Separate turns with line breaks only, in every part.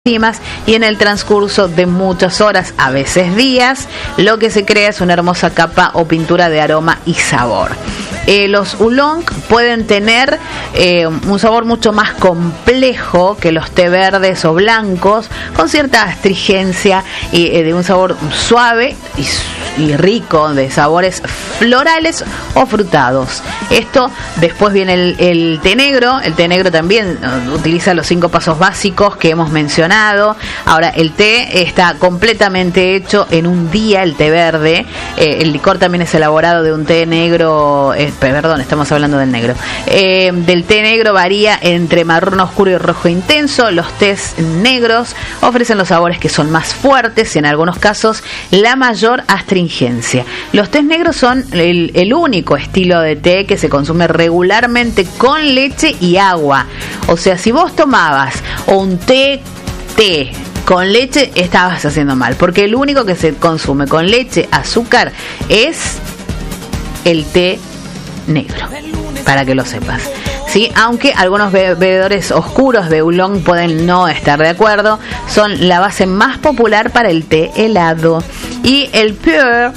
y en el transcurso de muchas horas, a veces días, lo que se crea es una hermosa capa o pintura de aroma y sabor. Los oolong pueden tener un sabor mucho más complejo que los té verdes o blancos, con cierta astringencia y de un sabor suave y rico, de sabores florales o frutados. Esto, después viene el té negro. El té negro también utiliza los 5 pasos básicos que hemos mencionado. Ahora, el té está completamente hecho en un día, el té verde. El licor también es elaborado de un té negro, estamos hablando del negro. Del té negro varía entre marrón oscuro y rojo intenso. Los tés negros ofrecen los sabores que son más fuertes y en algunos casos la mayor astringencia. Los tés negros son el único estilo de té que se consume regularmente con leche y agua. O sea, si vos tomabas un té con leche, estabas haciendo mal, porque el único que se consume con leche, azúcar, es el té negro, para que lo sepas. Sí, aunque algunos bebedores oscuros de oolong pueden no estar de acuerdo, son la base más popular para el té helado. Y el pu'er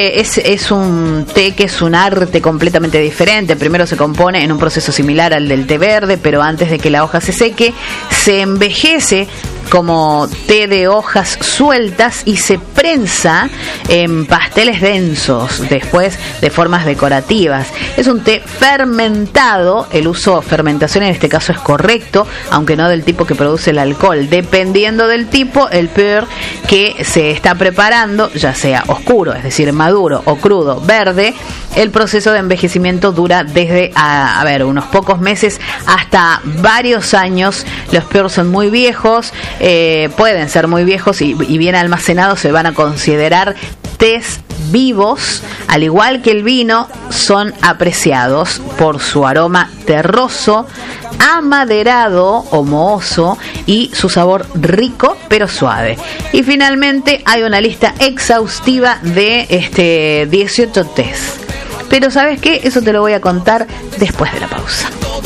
es un té que es un arte completamente diferente. Primero se compone en un proceso similar al del té verde, pero antes de que la hoja se seque, se envejece como té de hojas sueltas y se prensa en pasteles densos, después de formas decorativas. Es un té fermentado. El uso fermentación en este caso es correcto, aunque no del tipo que produce el alcohol. Dependiendo del tipo, el pu'er que se está preparando, ya sea oscuro, es decir, maduro, o crudo, verde, el proceso de envejecimiento dura desde unos pocos meses hasta varios años. Los pu'er son muy viejos, pueden ser muy viejos y bien almacenados, se van a considerar tés vivos. Al igual que el vino, son apreciados por su aroma terroso, amaderado o mohoso y su sabor rico pero suave. Y finalmente hay una lista exhaustiva de 18 tés. Pero ¿sabes qué? Eso te lo voy a contar después de la pausa.